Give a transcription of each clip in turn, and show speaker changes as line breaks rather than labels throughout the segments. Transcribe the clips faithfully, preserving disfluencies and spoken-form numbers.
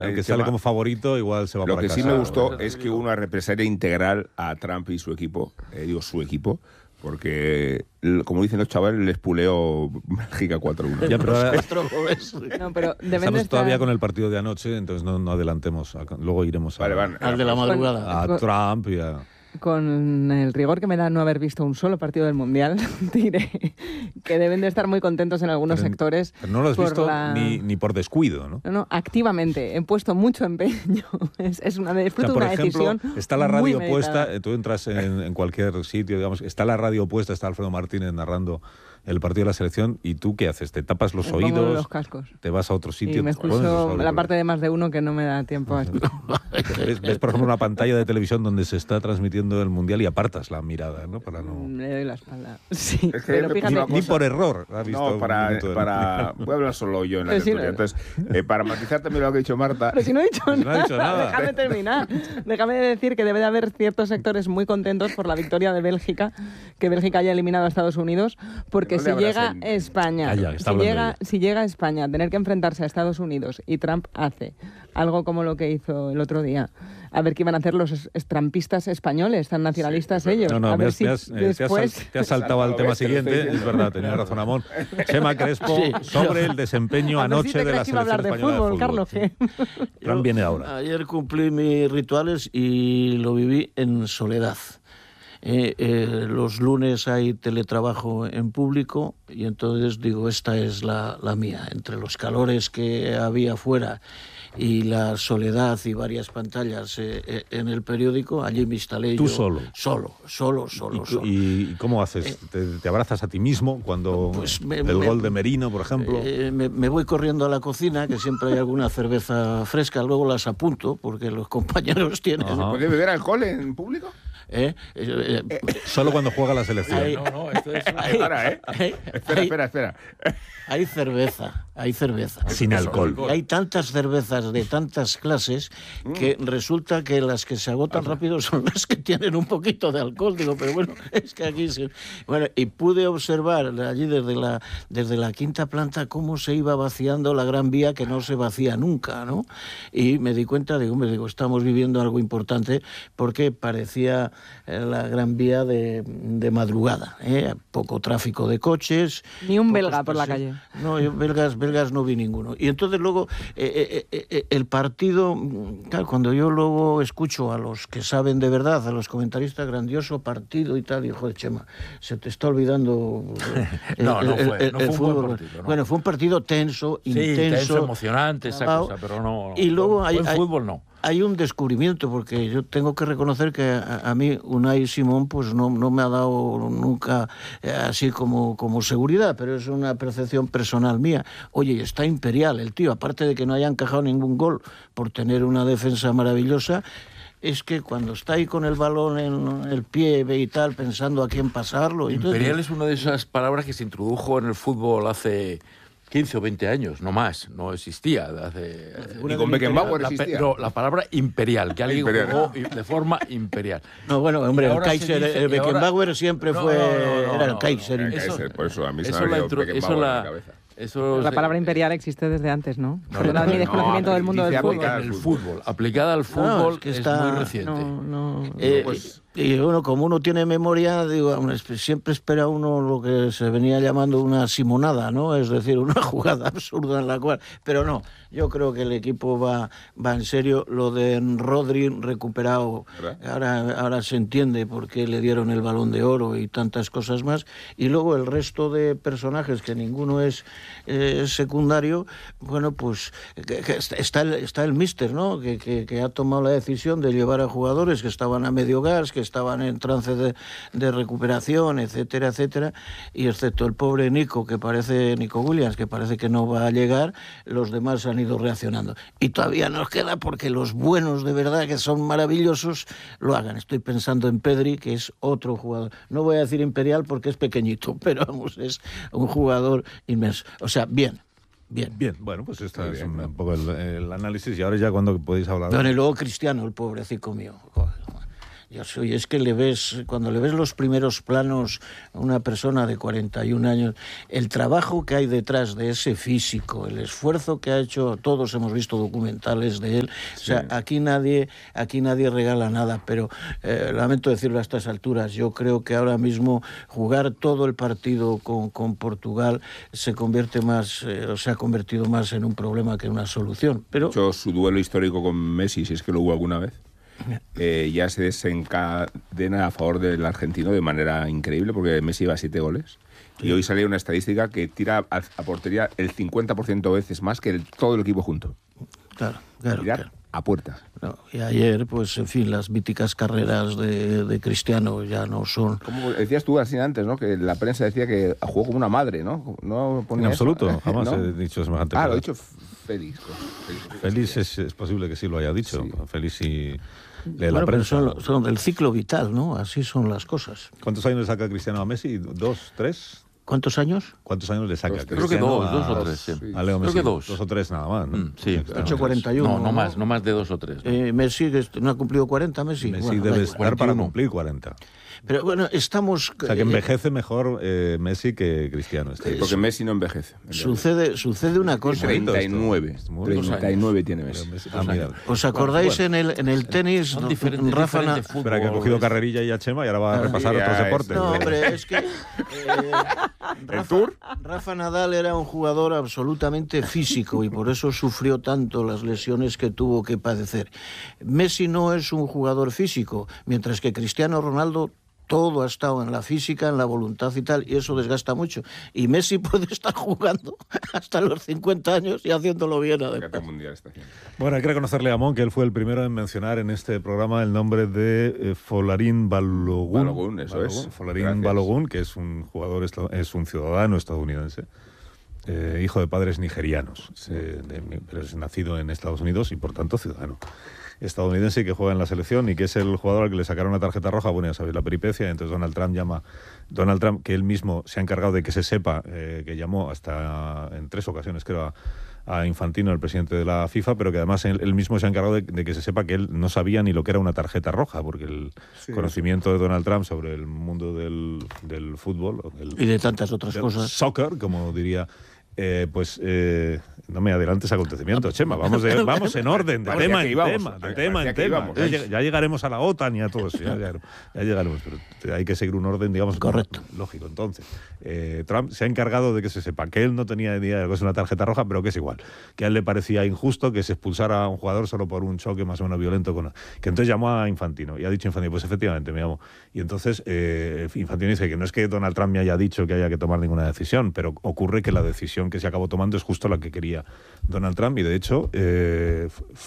Aunque sale como favorito, igual se va
Lo
para
que
casa.
sí me gustó es que hubo una represalia integral a Trump y su equipo, eh, digo su equipo, porque, como dicen los chavales, les puleó Bélgica cuatro uno.
Ya, pero ahora
No, pero deben
estamos
de estar...
todavía con el partido de anoche, entonces no, no adelantemos. A- luego iremos a,
Vale, van.
Al de la madrugada.
a Trump y a...
Con el rigor que me da no haber visto un solo partido del Mundial, diré que deben de estar muy contentos en algunos
Pero-
sectores.
Pero no lo has
por
visto
la-
ni, ni por descuido, ¿no?
No, no, activamente. He puesto mucho empeño. Es, es una, de-
O sea,
fruto de
por
una
ejemplo,
decisión
está la
muy
radio
meditada.
puesta, eh, tú entras en, en cualquier sitio, digamos, está la radio puesta, está Alfredo Martínez narrando el partido de la selección, y tú ¿qué haces? ¿Te tapas los
Me pongo
oídos?
los cascos.
¿Te vas a otro sitio?
Y me
te pones los
escucho la
auriculares?
parte de más de uno que no me da tiempo a escuchar.
¿Ves, ves, por ejemplo, una pantalla de televisión donde se está transmitiendo el Mundial y apartas la mirada, ¿no? Para no...
Le doy la espalda. Sí,
Es que
pero
me
fíjate...
puso una
Ni
cosa-
por error has visto
No,
un
para,
minuto del
para
Mundial.
voy a hablar solo yo en la
Pero sí,
tertulia.
no-
Entonces, eh, para matizar también lo que ha dicho Marta,
Pero si no he dicho,
Si no
nada,
ha dicho nada.
déjame terminar. Déjame decir que debe de haber ciertos sectores muy contentos por la victoria de Bélgica, que Bélgica haya eliminado a Estados Unidos, porque
No le
si
abras
llega
el-
España,
Calla, que está
si,
hablando
llega,
ella.
si llega España a tener que enfrentarse a Estados Unidos y Trump hace algo como lo que hizo el otro día, a ver qué iban a hacer los es- es- trampistas españoles, tan nacionalistas ellos.
No, no,
a
me
ver
has,
si
me has- eh, te has
después...
sal- te has saltado al
Saltado,
tema
¿ves? Te lo estoy
siguiente.
diciendo.
Es verdad, tenía razón Amón. Chema Crespo,
Sí.
sobre el desempeño
A ver si
anoche
te
de
crees
la
que iba a
selección
hablar de
española
fútbol,
de
Carlos.
fútbol.
¿qué?
Fran viene ahora.
Ayer cumplí mis rituales y lo viví en soledad. Eh, eh, los lunes hay teletrabajo en público y entonces digo, esta es la, la mía. Entre los calores que había fuera y la soledad y varias pantallas eh, eh, en el periódico, allí me instalé
¿Tú
yo.
solo?
Solo, solo, solo,
¿Y,
solo.
y cómo haces? ¿Te, te abrazas a ti mismo cuando
Pues me-
el
me-
gol de Merino, por ejemplo?
Eh, me, me voy corriendo a la cocina, que siempre hay alguna cerveza fresca, luego las apunto, porque los compañeros tienen...
Ajá.
¿puede beber alcohol en público?
¿Eh? Eh, eh,
Solo cuando juega la selección.
Ahí-
No, no, esto es...
Ahí-
Para, ¿eh?
ahí-
Espera,
ahí-
espera, espera.
Hay cerveza, hay cerveza.
Sin alcohol.
Y hay tantas cervezas de tantas clases que resulta que las que se agotan rápido son las que tienen un poquito de alcohol. Digo, pero bueno, es que aquí se... Bueno, y pude observar allí desde la, desde la quinta planta cómo se iba vaciando la Gran Vía, que no se vacía nunca, ¿no? Y me di cuenta, digo, me digo, estamos viviendo algo importante, porque parecía eh, la Gran Vía de, de madrugada, ¿eh? Poco tráfico de coches.
Ni un
pocos
belga por la
paseos.
calle.
No, yo belgas, belgas no vi ninguno. Y entonces luego eh, eh, eh, el partido, claro, cuando yo luego escucho a los que saben de verdad, a los comentaristas, grandioso partido y tal, y joder, Chema, se te está olvidando el,
No, no
el-
fue-
el-
no
el
fue un buen
fútbol.
partido, ¿no?
Bueno, fue un partido tenso,
Sí,
intenso.
tenso, emocionante, esa
clavado.
cosa, pero no...
Y luego hay,
buen
hay-
fútbol no.
hay un descubrimiento, porque yo tengo que reconocer que a, a mí Unai Simón pues no, no me ha dado nunca eh, así como, como seguridad, pero es una percepción personal mía. Oye, está imperial el tío, aparte de que no haya encajado ningún gol por tener una defensa maravillosa, es que cuando está ahí con el balón en el pie ve y tal, pensando a quién pasarlo... entonces-
Imperial es una de esas palabras que se introdujo en el fútbol hace quince o veinte años, no más, no existía. Hace,
Ni con Beckenbauer
la, pe-
existía.
no, la palabra imperial, que alguien
Imperial.
jugó de forma imperial.
No, bueno, hombre,
Y
el
ahora se
Kaiser,
dice-
el
y ahora-
Beckenbauer siempre
No,
fue...
no, no, no,
era el
no,
Kaiser.
no,
El
eso-
Kaiser, por eso a mí se
Eso
me ha
la,
venido
intro-
Beckenbauer
eso
en la
la,
cabeza.
eso
La
se-
palabra imperial existe desde antes, ¿no?
No,
Perdona
no,
mi
no,
desconocimiento
no,
del mundo del
dice
fútbol.
aplicar.
en el fútbol, aplicada al fútbol,
No,
es,
es que está-
muy reciente.
No, no.
Eh,
pues-
y, y bueno, como uno tiene memoria, digo, hombre, siempre espera uno lo que se venía llamando una simonada, ¿no? Es decir, una jugada absurda en la cual... Pero no, yo creo que el equipo va, va en serio. Lo de Rodri recuperado, ahora, ahora se entiende por qué le dieron el Balón de Oro y tantas cosas más. Y luego el resto de personajes, que ninguno es eh, secundario, bueno, pues que- que está el, está el míster, ¿no? Que, que, que ha tomado la decisión de llevar a jugadores que estaban a medio gas, que estaban en trance de, de recuperación, etcétera, etcétera, y excepto el pobre Nico, que parece, Nico Williams, que parece que no va a llegar, los demás han ido reaccionando. Y todavía nos queda porque los buenos de verdad, que son maravillosos, lo hagan. Estoy pensando en Pedri, que es otro jugador. No voy a decir imperial porque es pequeñito, pero vamos, es un jugador inmenso. O sea, bien. Bien.
Bien, bueno, pues este
Muy
es
bien,
un,
¿no?
un poco el, el análisis, y ahora ya cuando podéis hablar...
Bueno, y luego Cristiano, el pobrecito mío. Joder. yo soy, es que le ves, cuando le ves los primeros planos a una persona de cuarenta y un años, el trabajo que hay detrás de ese físico, el esfuerzo que ha hecho, todos hemos visto documentales de él, sí. O sea, aquí nadie, aquí nadie regala nada, pero eh, lamento decirlo a estas alturas, yo creo que ahora mismo jugar todo el partido con, con Portugal se convierte más, eh, o se ha convertido más en un problema que en una solución. Pero
de hecho, su duelo histórico con Messi, si es que lo hubo alguna vez, Eh, ya se desencadena a favor del argentino de manera increíble, porque Messi va a siete goles. Sí. Y hoy salió una estadística que tira a, a portería el cincuenta por ciento veces más que el, todo el equipo junto.
Claro, claro.
Tirar
claro.
a puerta.
No, y ayer, pues, en fin, las míticas carreras de, de Cristiano ya no son...
Como decías tú así antes, ¿no? Que la prensa decía que jugó como una madre, ¿no? No
en absoluto,
eso.
jamás
¿No?
he dicho semejante
Ah,
cosa.
lo ha dicho Félix.
Félix, Félix es, es posible que sí lo haya dicho. Sí. Félix y... de
bueno,
la prensa.
Pero son, son del ciclo vital, ¿no? Así son las cosas.
¿Cuántos años le saca Cristiano a Messi? ¿Dos? ¿Tres?
¿Cuántos años?
¿Cuántos años le saca?
Dos, creo que dos,
a,
dos o tres. Sí.
A Leo Messi.
Creo que dos.
Dos o tres nada más, ¿no?
Mm, sí.
ocho cuarenta y uno.
No, no más, no más de dos o tres. ¿No?
Eh, Messi, ¿no ha cumplido cuarenta, Messi?
Messi
bueno,
debe
vaya.
estar
cuarenta y
para
uno.
cumplir cuarenta.
Pero bueno, estamos...
O sea, que envejece mejor eh, Messi que Cristiano. Este
porque Messi no envejece.
Sucede, sucede una cosa.
treinta y nueve. treinta y nueve tiene Messi.
Messi ah, mira.
¿Os acordáis bueno, en el en el tenis?
Son
no,
diferentes,
Rafa
diferentes
Na...
fútbol.
Espera, que ha cogido carrerilla y a Chema y ahora va a repasar
ah,
otros
es...
deportes.
No, hombre, es que... Eh, Rafa, Rafa Nadal era un jugador absolutamente físico y por eso sufrió tanto las lesiones que tuvo que padecer. Messi no es un jugador físico, mientras que Cristiano Ronaldo... todo ha estado en la física, en la voluntad y tal, y eso desgasta mucho. Y Messi puede estar jugando hasta los cincuenta años y haciéndolo bien, además.
Bueno, hay que reconocerle a Mon que él fue el primero en mencionar en este programa el nombre de eh, Folarin Balogun.
Balogun, eso
Balogun,
es.
Folarin
Gracias.
Balogun, que es un jugador, es un ciudadano estadounidense, eh, hijo de padres nigerianos, sí. eh, de, pero es nacido en Estados Unidos y por tanto ciudadano estadounidense, que juega en la selección y que es el jugador al que le sacaron una tarjeta roja. Bueno, ya sabéis la peripecia. Entonces Donald Trump llama, Donald Trump, que él mismo se ha encargado de que se sepa, eh, que llamó hasta en tres ocasiones, creo, a, a Infantino, el presidente de la FIFA, pero que además él, él mismo se ha encargado de, de que se sepa que él no sabía ni lo que era una tarjeta roja, porque el sí, conocimiento sí. de Donald Trump sobre el mundo del, del fútbol el,
y de tantas otras cosas,
soccer, como diría... Eh, pues eh, no me adelantes acontecimientos, Chema, vamos, de, vamos en orden, de tema en tema, de tema en tema. Ya, ya llegaremos a la OTAN y a todo eso, ya, ya, ya llegaremos, pero hay que seguir un orden, digamos,
correcto.
Lógico. Entonces, eh, Trump se ha encargado de que se sepa que él no tenía idea de que es una tarjeta roja, pero que es igual, que a él le parecía injusto que se expulsara a un jugador solo por un choque más o menos violento, con que entonces llamó a Infantino y ha dicho Infantino, pues efectivamente me llamó. Y entonces eh, Infantino dice que no es que Donald Trump me haya dicho que haya que tomar ninguna decisión, pero ocurre que la decisión que se acabó tomando es justo la que quería Donald Trump y de hecho eh,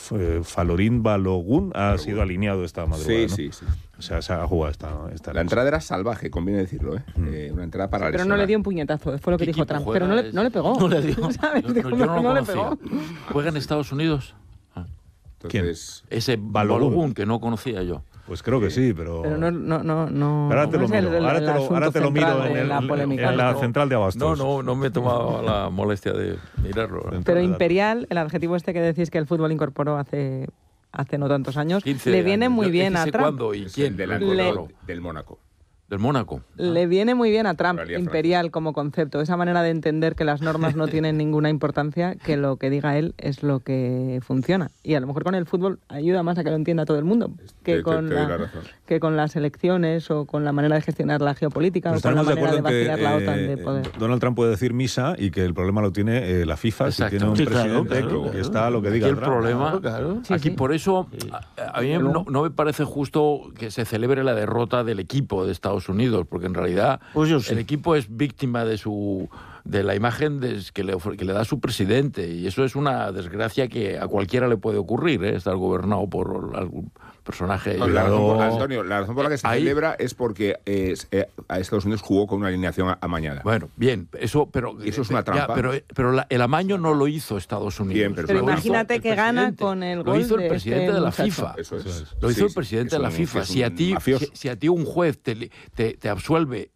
Folarin Balogun ha Balogun. sido alineado esta madrugada.
Sí,
¿no?
sí, sí.
O sea, se ha jugado esta, esta
La entrada era salvaje, conviene decirlo, ¿eh? Mm. eh una entrada para
Pero no le dio un puñetazo, fue lo que dijo Trump. Pero no le, no le pegó.
No le dio.
¿Sabes?
Yo, no, yo no, lo no le pegó. ¿Juega en Estados Unidos? Ah.
Entonces,
¿quién? Ese Balogun que no conocía yo.
Pues creo que sí, pero...
Pero no... no, no, no
ahora te lo
no
miro,
el,
ahora,
el
te lo, ahora te lo miro en, el,
la polémica,
en la
no.
central de Abastos.
No, no, no me he tomado la molestia de mirarlo. ¿no?
Pero Imperial, el adjetivo este que decís que el fútbol incorporó hace, hace no tantos años, le viene
años.
muy
Yo,
bien a Trump.
¿Cuándo y quién?
Del,
le...
del Mónaco.
Del Mónaco.
Le viene muy bien a Trump, imperial como concepto, esa manera de entender que las normas no tienen ninguna importancia, que lo que diga él es lo que funciona. Y a lo mejor con el fútbol ayuda más a que lo entienda todo el mundo que,
te,
con,
te, te
la, que con las elecciones o con la manera de gestionar la geopolítica
Pero
o con la manera de,
de
vacilar
que,
la OTAN
eh,
de poder.
Donald Trump puede decir misa y que el problema lo tiene eh, la FIFA, si tiene un
sí,
presidente
claro, claro,
que
claro.
está a lo que diga
Aquí el
Trump.
problema,
Claro, claro.
Sí,
aquí
sí.
por eso a, a mí no, no me parece justo que se celebre la derrota del equipo de Estados Unidos, porque en realidad
Pues yo sí.
el equipo es víctima de su de la imagen de, que, le, que le da su presidente y eso es una desgracia que a cualquiera le puede ocurrir, ¿eh? Estar gobernado por algún personaje.
No, la, razón por, Antonio, la razón por la que se
Ahí,
celebra es porque eh, eh, a Estados Unidos jugó con una alineación amañada.
Bueno, bien, eso, pero
eso es una trampa.
Ya, pero pero la, el amaño no lo hizo Estados Unidos.
Bien, pero
Pero
lo
imagínate que gana con el
lo
gol
hizo el
de
presidente
este
de la
muchacho.
FIFA.
Eso es.
Lo hizo
Sí,
el presidente
sí,
de la
un,
FIFA.
un
Si a ti, si, si a ti un juez te, te, te absuelve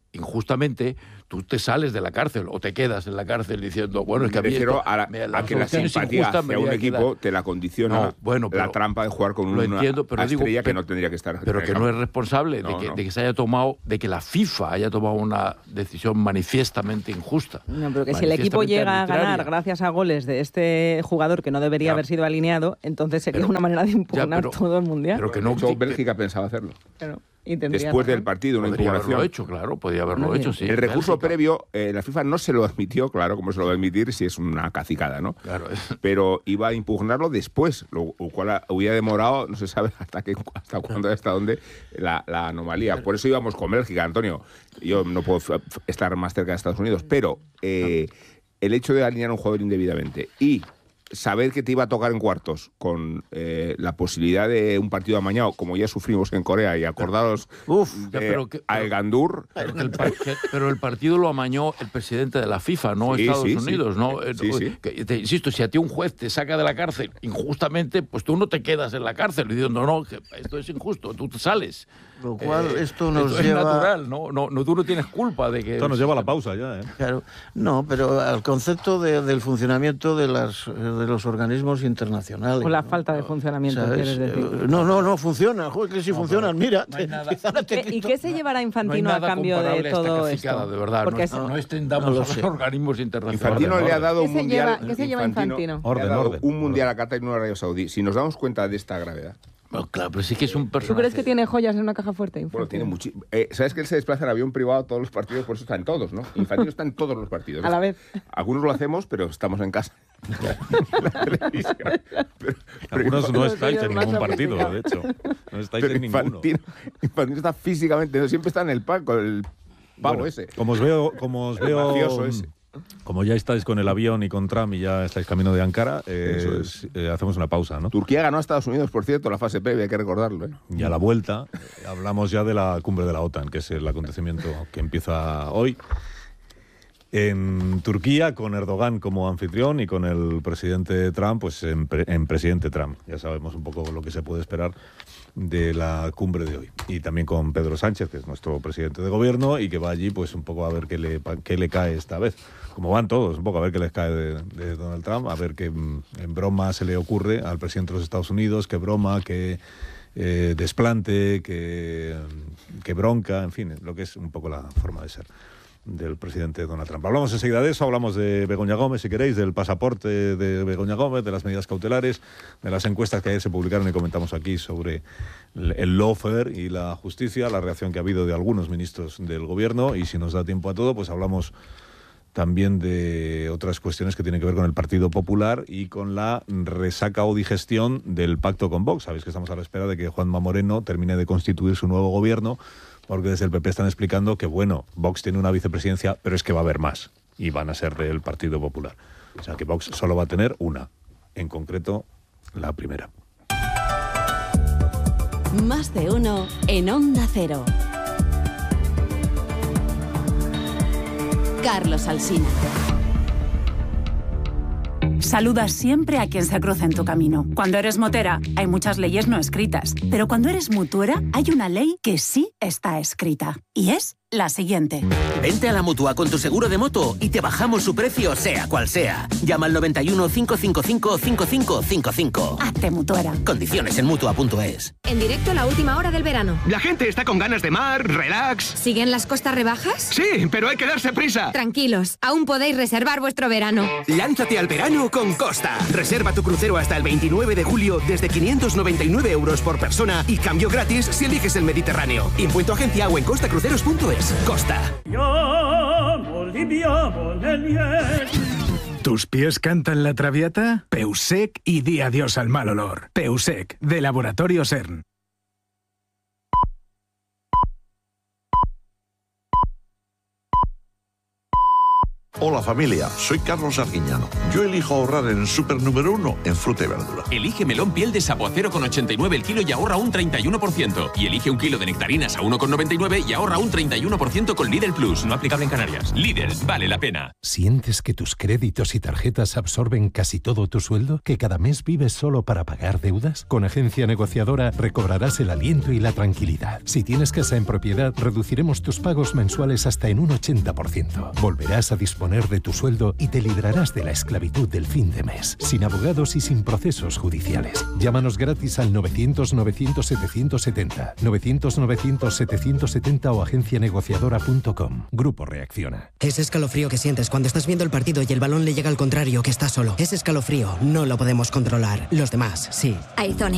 injustamente, tú te sales de la cárcel o te quedas en la cárcel diciendo, bueno, es que a
Me
mí
refiero
esto,
a, la,
me, la
a que la simpatía hacia un equipo te la condiciona
no, bueno, pero,
la trampa de jugar con una
entiendo, pero
estrella
digo,
que
pero,
no tendría que estar.
Pero que no es responsable no, de, que, no. de que se haya tomado, de que la FIFA haya tomado una decisión manifiestamente injusta.
No, pero que si el equipo llega arbitraria. a ganar gracias a goles de este jugador que no debería ya. haber sido alineado, entonces sería pero, una manera de impugnar ya, pero, todo el mundial.
Pero que no, de hecho, Bélgica pensaba hacerlo.
Pero,
Después del partido, una
podría
impugnación.
haberlo hecho, claro, podría haberlo
no,
hecho, sí.
El recurso Bélgica. previo, eh, la FIFA no se lo admitió, claro, como se lo va a admitir si es una cacicada, ¿no?
Claro.
Pero iba a impugnarlo después, lo cual hubiera demorado, no se sabe hasta qué, hasta cuándo, hasta dónde, la, la anomalía. Por eso íbamos con Bélgica, Antonio. Yo no puedo estar más cerca de Estados Unidos, pero eh, el hecho de alinear a un jugador indebidamente y saber que te iba a tocar en cuartos con eh, la posibilidad de un partido amañado, como ya sufrimos en Corea, y acordaros
Uf,
de pero que, Al Gandur.
Pero, que el, que, pero el partido lo amañó el presidente de la FIFA, no sí, Estados sí, Unidos. Sí. ¿no? Sí, sí. Que, te insisto, si a ti un juez te saca de la cárcel injustamente, pues tú no te quedas en la cárcel diciendo, no, que esto es injusto, tú te sales.
Lo cual eh, esto nos
esto
lleva...
es natural, ¿no? No, no, tú no tienes culpa de que...
Esto nos lleva a la pausa ya, ¿eh?
Claro. No, pero al concepto de, del funcionamiento de, las, de los organismos internacionales.
O la
¿no?
falta de funcionamiento,
¿sabes?
quieres decir.
No, no, no funciona. Joder, que si no, funcionan, mira.
No nada,
te, te
¿Y, ¿Y qué se llevará Infantino no a cambio de todo esto?
De verdad,
Porque
no, no extendamos no a los organismos internacionales.
Infantino le ha dado un mundial...
¿Qué se lleva Infantino?
Orden, orden. Un mundial a Qatar y no a Arabia Saudí. Si nos damos cuenta de esta gravedad...
No, claro, pero sí que es un personaje...
¿Tú crees que tiene joyas en una caja fuerte? Infantino?
Bueno, tiene mucho. Eh, ¿Sabes que él se desplaza en avión privado a todos los partidos? Por eso está en todos, ¿no? Infantino está en todos los partidos.
A la vez.
Algunos lo hacemos, pero estamos en casa.
pero, Algunos pero no estáis en ningún partido, de hecho. No estáis pero en
Infantino,
ninguno.
Infantino está físicamente, no, siempre está en el palco, el pavo
bueno,
ese.
Como os veo... Como os veo
mafioso ese.
Como ya estáis con el avión y con Trump y ya estáis camino de Ankara, eh, es. eh, hacemos una pausa, ¿no?
Turquía ganó a Estados Unidos, por cierto, la fase previa, hay que recordarlo, ¿eh?
Y a la vuelta eh, hablamos ya de la cumbre de la OTAN, que es el acontecimiento que empieza hoy en Turquía, con Erdogan como anfitrión y con el presidente Trump, pues en, pre en presidente Trump. Ya sabemos un poco lo que se puede esperar de la cumbre de hoy. Y también con Pedro Sánchez, que es nuestro presidente de gobierno y que va allí pues un poco a ver qué le, qué le cae esta vez. Como van todos, un poco a ver qué les cae de, de Donald Trump, a ver qué en broma se le ocurre al presidente de los Estados Unidos, qué broma, qué eh, desplante, qué, qué bronca, en fin, lo que es un poco la forma de ser del presidente Donald Trump. Hablamos enseguida de eso, hablamos de Begoña Gómez, si queréis, del pasaporte de Begoña Gómez, de las medidas cautelares, de las encuestas que ayer se publicaron y comentamos aquí sobre el lawfare y la justicia, la reacción que ha habido de algunos ministros del gobierno, y si nos da tiempo a todo, pues hablamos también de otras cuestiones que tienen que ver con el Partido Popular y con la resaca o digestión del pacto con Vox. Sabéis que estamos a la espera de que Juanma Moreno termine de constituir su nuevo gobierno, porque desde el P P están explicando que, bueno, Vox tiene una vicepresidencia, pero es que va a haber más, y van a ser del Partido Popular. O sea, que Vox solo va a tener una, en concreto, la primera.
Más de uno en Onda Cero. Carlos Alsina.
Saluda siempre a quien se cruza en tu camino. Cuando eres motera, hay muchas leyes no escritas. Pero cuando eres mutuera, hay una ley que sí está escrita. Y es la siguiente.
Vente a la Mutua con tu seguro de moto y te bajamos su precio, sea cual sea. Llama al noventa y uno, cinco cinco cinco, cinco cinco cinco cinco.
Hazte mutuera.
Condiciones en Mutua punto es.
En directo a la última hora del verano.
La gente está con ganas de mar, relax.
¿Siguen las costas rebajas?
Sí, pero hay que darse prisa.
Tranquilos, aún podéis reservar vuestro verano.
Lánzate al verano con Costa. Reserva tu crucero hasta el veintinueve de julio desde quinientos noventa y nueve euros por persona y cambio gratis si eliges el Mediterráneo. Info en tu agencia o en costa cruceros punto es. Costa.
¿Tus pies cantan la traviata? Peusec y di adiós al mal olor. Peusec, de Laboratorio CERN.
Hola familia, soy Carlos Arguiñano. Yo elijo ahorrar en el súper número uno en fruta y verdura.
Elige melón piel de sapo a cero coma ochenta y nueve el kilo y ahorra un treinta y uno por ciento. Y elige un kilo de nectarinas a uno coma noventa y nueve y ahorra un treinta y uno por ciento con Lidl Plus. No aplicable en Canarias. Lidl, vale la pena.
¿Sientes que tus créditos y tarjetas absorben casi todo tu sueldo? ¿Que cada mes vives solo para pagar deudas? Con Agencia Negociadora recobrarás el aliento y la tranquilidad. Si tienes casa en propiedad, reduciremos tus pagos mensuales hasta en un ochenta por ciento. Volverás a disponer de tu sueldo y te librarás de la esclavitud del fin de mes, sin abogados y sin procesos judiciales. Llámanos gratis al novecientos novecientos setecientos setenta, novecientos novecientos setecientos setenta o agencia negociadora punto com. Grupo Reacciona.
Ese escalofrío que sientes cuando estás viendo el partido y el balón le llega al contrario, que estás solo. Ese escalofrío no lo podemos controlar. Los demás, sí.
Aizone.